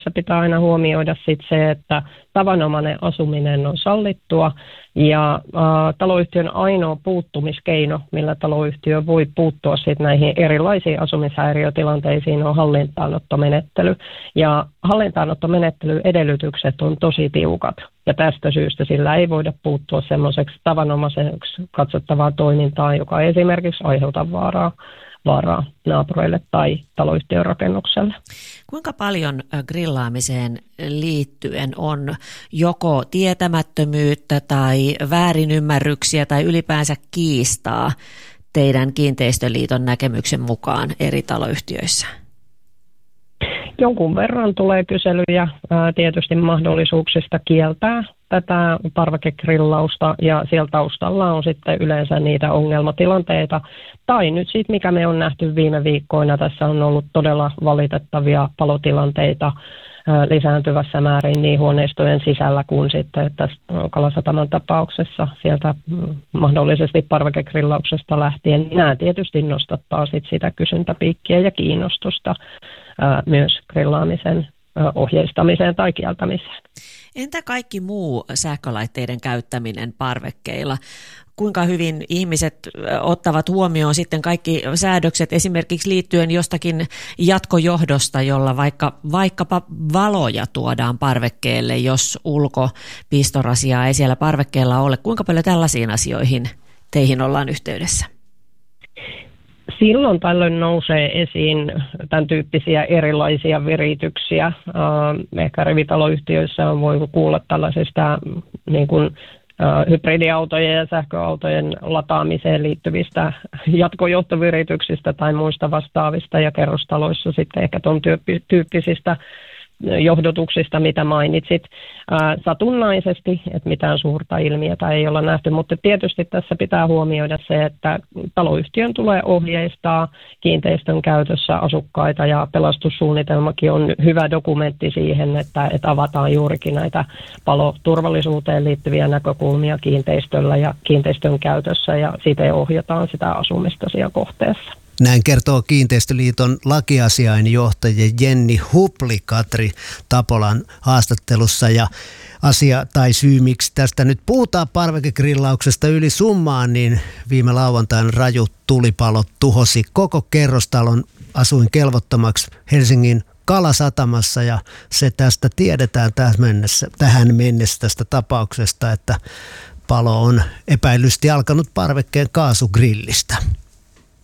pitää aina huomioida se, että tavanomainen asuminen on sallittua ja taloyhtiön ainoa puuttumiskeino, millä taloyhtiö voi puuttua näihin erilaisiin asumishäiriötilanteisiin, on hallintaanottomenettely. Ja hallintaanottomenettelyn edellytykset on tosi tiukat ja tästä syystä sillä ei voida puuttua semmoiseksi tavanomaiseksi katsottavaan toimintaan, joka esimerkiksi aiheuta vaaraa naapureille tai taloyhtiön rakennukselle. Kuinka paljon grillaamiseen liittyen on joko tietämättömyyttä tai väärinymmärryksiä tai ylipäänsä kiistaa teidän Kiinteistöliiton näkemyksen mukaan eri taloyhtiöissä? Jonkun verran tulee kyselyjä tietysti mahdollisuuksista kieltää tätä parvekegrillausta ja siellä taustalla on sitten yleensä niitä ongelmatilanteita. Tai nyt sitten mikä me on nähty viime viikkoina, tässä on ollut todella valitettavia palotilanteita lisääntyvässä määrin niin huoneistojen sisällä kuin sitten tässä Kalasataman tapauksessa sieltä mahdollisesti parvekegrillauksesta lähtien. Nämä tietysti nostattaa sit sitä kysyntäpiikkiä ja kiinnostusta myös grillaamisen ohjeistamiseen tai kieltämiseen. Entä kaikki muu sähkölaitteiden käyttäminen parvekkeilla? Kuinka hyvin ihmiset ottavat huomioon sitten kaikki säädökset esimerkiksi liittyen jostakin jatkojohdosta, jolla vaikkapa valoja tuodaan parvekkeelle, jos ulkopistorasiaa ei siellä parvekkeella ole? Kuinka paljon tällaisiin asioihin teihin ollaan yhteydessä? Silloin tällöin nousee esiin tämän tyyppisiä erilaisia virityksiä. Ehkä rivitaloyhtiöissä on voinut kuulla tällaisista niin kuin, hybridiautojen ja sähköautojen lataamiseen liittyvistä jatkojohtovirityksistä tai muista vastaavista ja kerrostaloissa sitten ehkä tuon tyyppisistä johdotuksista, mitä mainitsit. Satunnaisesti, että mitään suurta ilmiötä ei olla nähty, mutta tietysti tässä pitää huomioida se, että taloyhtiön tulee ohjeistaa kiinteistön käytössä asukkaita ja pelastussuunnitelmakin on hyvä dokumentti siihen, että avataan juurikin näitä paloturvallisuuteen liittyviä näkökulmia kiinteistöllä ja kiinteistön käytössä ja siten ohjataan sitä asumista siellä kohteessa. Näin kertoo Kiinteistöliiton lakiasiainjohtaja Jenni Hupli-Katri Tapolan haastattelussa ja asia tai syy, miksi tästä nyt puhutaan parvekegrillauksesta yli summaan, niin viime lauantaina raju tulipalo tuhosi koko kerrostalon asuinkelvottomaksi Helsingin Kalasatamassa ja se tästä tiedetään tähän mennessä tästä tapauksesta, että palo on epäilysti alkanut parvekkeen kaasugrillistä.